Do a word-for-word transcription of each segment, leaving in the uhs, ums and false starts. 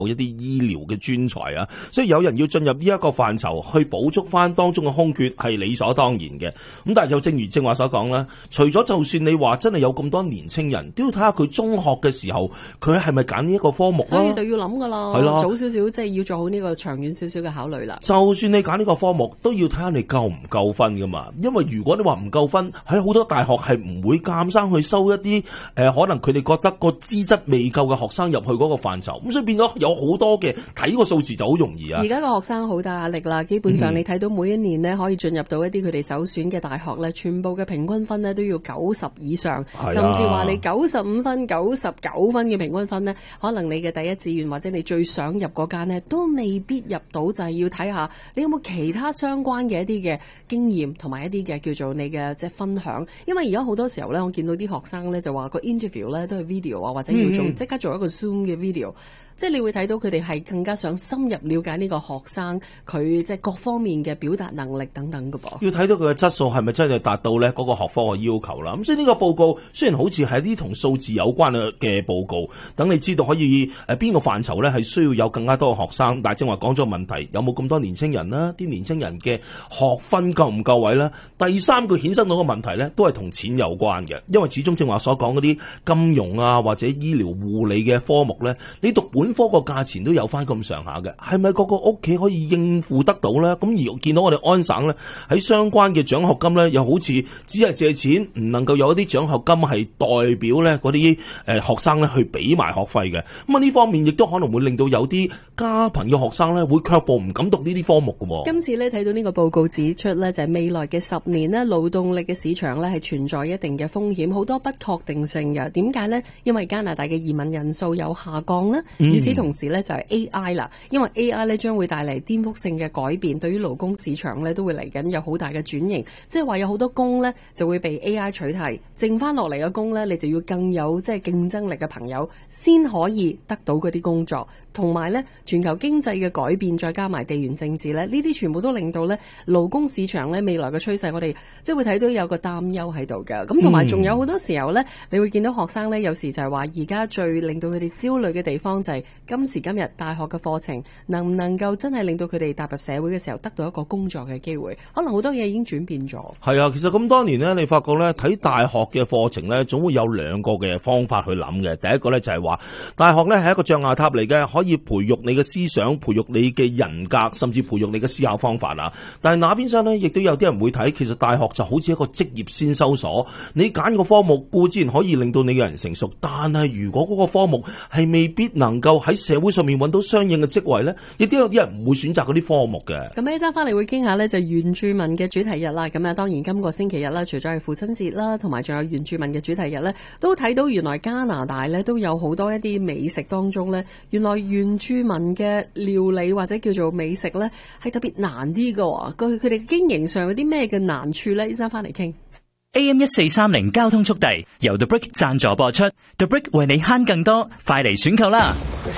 一啲醫療嘅專才啊，所以有人要進入呢一個範疇去補足翻當中嘅空缺係理所當然嘅。咁但係就正如正話所講啦，除咗就算你話真係有咁多年青人，都要睇下佢中學嘅時候佢係咪揀呢一個科目， 所以就要諗噶啦， 係啦， 早少少即係要做好呢個長遠少少嘅考慮啦。 就算你揀呢個科目，都要睇下你夠唔夠分噶嘛。因為如果你話唔夠分，喺好多大學係唔會監生去收一啲誒、呃，可能佢哋覺得個資質未夠嘅學生入去嗰個範疇，咁所以變咗有好多嘅睇個數字就好容易啊。 而家個學生好大壓力啦，基本上你睇到每一年呢，可以進入到一啲佢哋首選嘅大學咧，全部嘅平均分呢都要九十以上，甚至話你九十五分、九十九分嘅平均分呢，可能你嘅第一志願或者你最想入嗰間呢，都未必入到，就係要睇下你有冇其他相關嘅一啲嘅經驗同埋一啲嘅叫做你嘅即係分享。因為而家好多時候咧，我見到啲學生咧就話個 interview 咧都係 video 啊，或者要做即刻做一個 Zoom 嘅 video。即係你會睇到佢哋係更加想深入了解呢個學生佢即係各方面嘅表達能力等等㗎噃。 要睇到佢嘅質素係咪真係達到咧嗰個學科嘅要求啦。咁所以呢個報告雖然好似係啲同數字有關嘅報告，等你知道可以誒邊個範疇咧係需要有更加多嘅學生，但係正話講咗問題，有冇咁多年青人啦？啲年青人嘅學分夠唔夠位啦？第三個衍生到嘅問題咧，都係同錢有關嘅，因為始終正話所講嗰啲金融啊或者醫療護理嘅科目咧，你讀本科個價錢都有翻咁上下嘅，係咪個個屋企可以應付得到呢？咁而見到我哋安省呢，喺相關嘅獎學金呢，又好似只係借錢，唔能夠有一啲獎學金係代表呢嗰啲誒學生呢去俾埋學費嘅。咁啊呢方面亦都可能會令到有啲家貧嘅學生呢會卻步唔敢讀呢啲科目嘅。 今次呢睇到呢個報告指出呢，就係未來嘅十年呢，勞動力嘅市場呢係存在一定嘅風險，好多不確定性嘅。點解呢？因為加拿大嘅移民人數有下降啦，與此同時呢，就係 A I 啦，因為 A I 呢將會帶嚟顛覆性嘅改變，對於勞工市場呢都會嚟緊有好大嘅轉型，即係話有好多工呢就會被 A I 取替，剩翻落嚟嘅工呢，你就要更有即係競爭力嘅朋友先可以得到嗰啲工作。同埋呢，全球經濟嘅改變，再加埋地緣政治呢，呢啲全部都令到呢勞工市場呢未來嘅趨勢，我哋即係會睇到有個擔憂喺度嘅。咁同埋仲有好多時候呢，你會見到學生呢，有時就係話而家最令到佢哋焦慮嘅地方就係今時今日大學嘅課程能唔能夠真係令到佢哋踏入社會嘅時候得到一個工作嘅機會，可能好多嘢已經轉變咗。 係啊，其實咁多年呢，你發覺呢，睇大學嘅課程呢，總會有兩個嘅方法去諗嘅。第一個呢，就係話大學呢係一個象牙塔嚟嘅，可以培育你嘅思想，培育你嘅人格，甚至培育你嘅思考方法啊。但係那邊廂呢，亦都有啲人會睇，其實大學就好似一個職業先修所，你揀個科目固然可以令到你嘅人成熟，但係如果嗰個科目係未必能夠喺社會上面揾到相應嘅職位呢，亦都有啲人唔會選擇嗰啲科目嘅。 咁呢一陣翻嚟會傾下呢，就原住民嘅主題日啦。咁啊，當然今個星期日啦，除咗係父親節啦，同埋仲有原住民嘅主題日呢，都睇到原來加拿大呢都有好多一啲美食當中呢，原來原住民嘅料理或者叫做美食呢，係特別難啲㗎。佢佢哋經營上有啲咩嘅難處呢？一陣翻嚟傾。 A M 一四三零交通速遞由 The Brick 贊助播出 ，The Brick 為你慳更多，快嚟選購啦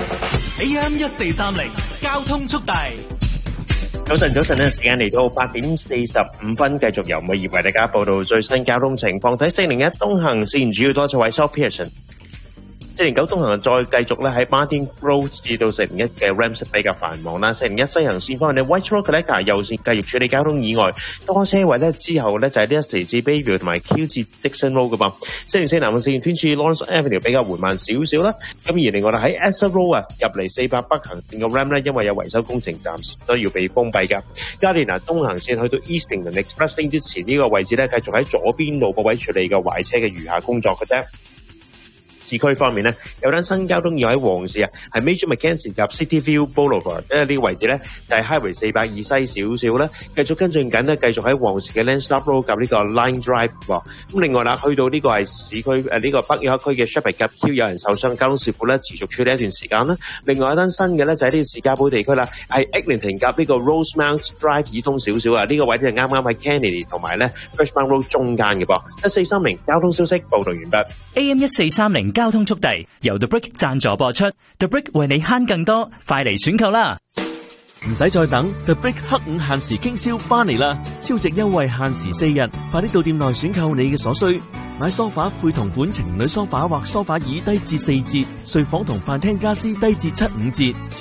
！A M 一四三零交通速遞。 早晨，早晨呢，時間嚟到八點四十五分，繼續由每業為大家報道最新交通情況。睇四零一東行線主要多車位 South Pearson。四零九東行再繼續咧喺 Martin Road 至到四零一嘅 Rams 比較繁忙啦。四零一西行線方面，你 White Road Collector 右線繼續處理交通意外，多車位咧之後咧就係呢一時至 Bayview 同埋 Q 至 Dixon Road 噶噃。四零四南線穿住 Lawrence Avenue 比較緩慢少少啦。咁而另外咧喺 Asa Road 啊入嚟四百北行線嘅 Ram 咧，因為有維修工程，暫時都要被封閉噶。加連拿東行線去到 Eastington Express Lane 之前呢個位置咧，繼續喺左邊路個位處理嘅壞車嘅餘下工作嘅啫。市區方面咧，有單新交通意外喺黃市啊，係 Major Mackenzie 及 City View Boulevard，因為呢個位置咧就係 Highway 四百二西少少啦，繼續跟進緊咧，繼續喺黃市嘅 Lancelot Road 及呢個 Line Drive 喎。咁另外啦，去到呢個係市區誒呢個北約區嘅 Sheppard 及 Q 有人受傷，交通事故咧持續處理一段時間啦。另外一單新嘅咧就喺呢個士嘉堡地區啦，係 Eglinton 及呢個 Rosemount Drive 以東少少啊，呢個位置係啱啱喺 Kennedy 同埋咧 Freshman Road 中間嘅噃。一四三零交通消息報道完畢。 A M 一四三零交通速遞由 The Brick 贊助播出 ，The Brick 為你慳更多，快嚟選購啦！ 唔使再等 The Brick 黑五限時傾銷翻嚟啦！超值優惠限時四日，快啲到店內選購你嘅所需。買梳化配同款情侶梳化或梳化椅低至四折，睡房同飯廳家私低至七五折。